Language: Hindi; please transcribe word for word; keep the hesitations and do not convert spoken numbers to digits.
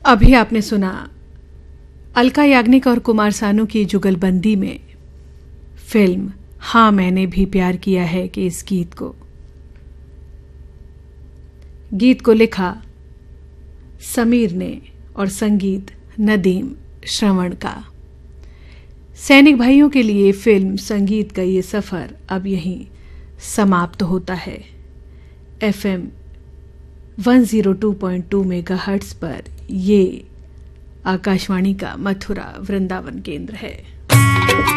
अभी आपने सुना अलका याग्निक और कुमार सानू की जुगलबंदी में फिल्म हाँ मैंने भी प्यार किया है कि इस गीत को गीत को लिखा समीर ने और संगीत नदीम श्रवण का। सैनिक भाइयों के लिए फिल्म संगीत का ये सफ़र अब यहीं समाप्त होता है। एफएम एक सौ दो पॉइंट दो मेगाहर्ट्ज़ पर ये आकाशवाणी का मथुरा वृंदावन केंद्र है।